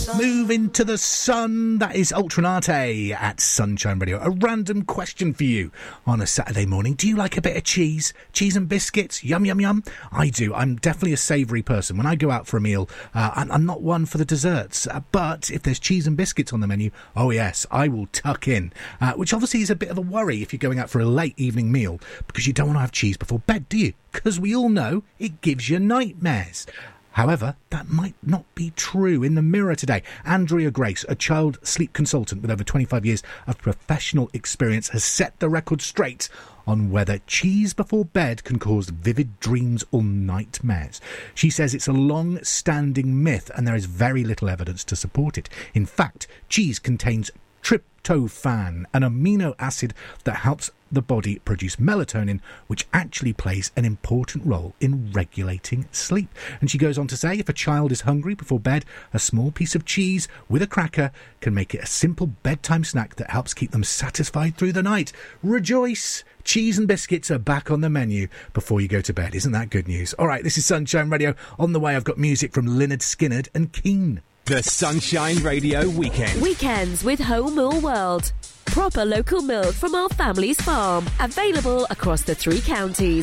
Move into the sun. That is Ultranate at Sunshine Radio. A random question for you on a Saturday morning. Do you like a bit of cheese? Cheese and biscuits? Yum, yum, yum. I do. I'm definitely a savoury person. When I go out for a meal, I'm not one for the desserts. But if there's cheese and biscuits on the menu, oh yes, I will tuck in. Which obviously is a bit of a worry if you're going out for a late evening meal, because you don't want to have cheese before bed, do you? Because we all know it gives you nightmares. However, that might not be true. In the Mirror today, Andrea Grace, a child sleep consultant with over 25 years of professional experience, has set the record straight on whether cheese before bed can cause vivid dreams or nightmares. She says it's a long-standing myth and there is very little evidence to support it. In fact, cheese contains tryptophan, an amino acid that helps the body produce melatonin, which actually plays an important role in regulating sleep. And she goes on to say, if a child is hungry before bed, a small piece of cheese with a cracker can make it a simple bedtime snack that helps keep them satisfied through the night. Rejoice! Cheese and biscuits are back on the menu before you go to bed. Isn't that good news? All right, this is Sunshine Radio. On the way, I've got music from Lynyrd Skynyrd and Keane. The Sunshine Radio Weekend. Weekends with Whole Mill World. Proper local milk from our family's farm. Available across the 3 counties.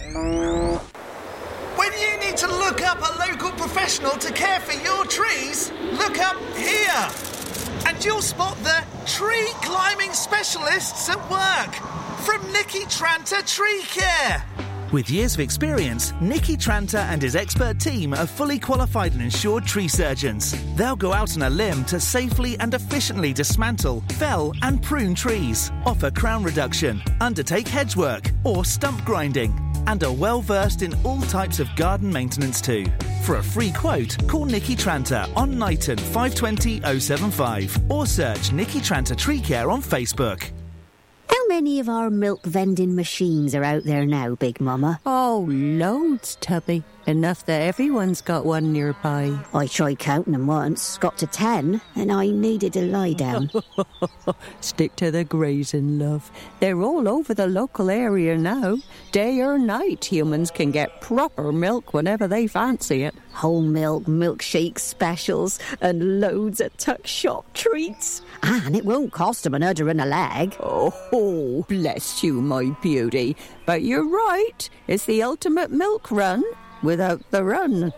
When you need to look up a local professional to care for your trees, look up here. And you'll spot the tree climbing specialists at work from Nicky Tranter Tree Care. With years of experience, Nicky Tranter and his expert team are fully qualified and insured tree surgeons. They'll go out on a limb to safely and efficiently dismantle, fell and prune trees, offer crown reduction, undertake hedge work or stump grinding, and are well versed in all types of garden maintenance too. For a free quote, call Nicky Tranter on Knighton 520 075 or search Nicky Tranter Tree Care on Facebook. How many of our milk vending machines are out there now, Big Mama? Oh, loads, Tubby. Enough that everyone's got one nearby. I tried counting them once, got to 10, and I needed to lie down. Stick to the grazing, love. They're all over the local area now. Day or night, humans can get proper milk whenever they fancy it. Whole milk, milkshake specials, and loads of tuck shop treats. And it won't cost them an udder and a leg. Oh, bless you, my beauty. But you're right. It's the ultimate milk run without the run.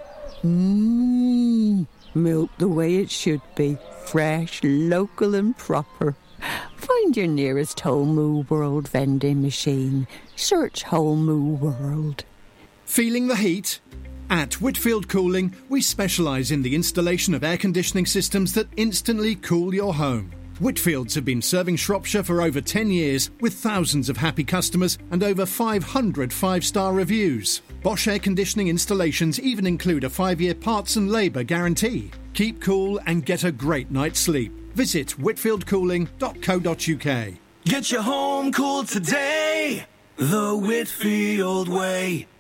Milk the way it should be. Fresh, local and proper. Find your nearest Whole Moo World vending machine. Search Whole Moo World. Feeling the heat? At Whitfield Cooling, we specialise in the installation of air conditioning systems that instantly cool your home. Whitfields have been serving Shropshire for over 10 years with thousands of happy customers and over 500 5-star reviews. Bosch air conditioning installations even include a 5-year parts and labour guarantee. Keep cool and get a great night's sleep. Visit whitfieldcooling.co.uk. Get your home cool today, the Whitfield way.